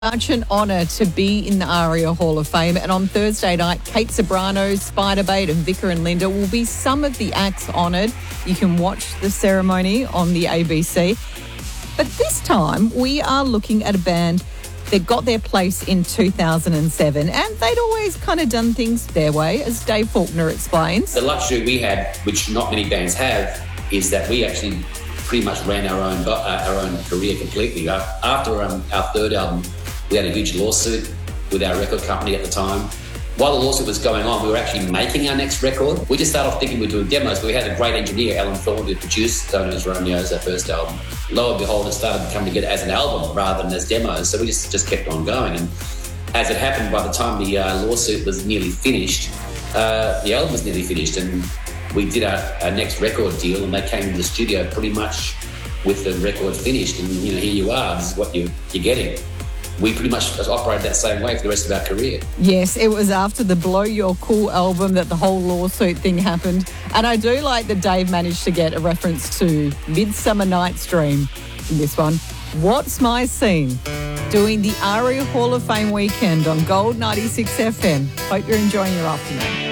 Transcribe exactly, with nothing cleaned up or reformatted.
Such an honour to be in the ARIA Hall of Fame. And on Thursday night, Kate Ceberano, Spiderbait and Vicar and Linda will be some of the acts honoured. You can watch the ceremony on the A B C. But this time, we are looking at a band that got their place in two thousand seven, and they'd always kind of done things their way, as Dave Faulkner explains. The luxury we had, which not many bands have, is that we actually pretty much ran our own uh, our own career completely. Uh, after um, our third album, we had a huge lawsuit with our record company at the time. While the lawsuit was going on, we were actually making our next record. We just started off thinking we were doing demos, but we had a great engineer, Alan Thorne, who produced Stoners Romeo's, our first album. Lo and behold, it started to come together as an album rather than as demos, so we just, just kept on going. And as it happened, by the time the uh, lawsuit was nearly finished, uh, the album was nearly finished, and we did our, our next record deal, and they came to the studio pretty much with the record finished, and you know, here you are, this is what you, you're getting. We pretty much operated that same way for the rest of our career. Yes, it was after the Blow Your Cool album that the whole lawsuit thing happened. And I do like that Dave managed to get a reference to Midsummer Night's Dream in this one. What's My Scene? Doing the ARIA Hall of Fame weekend on Gold ninety-six F M. Hope you're enjoying your afternoon.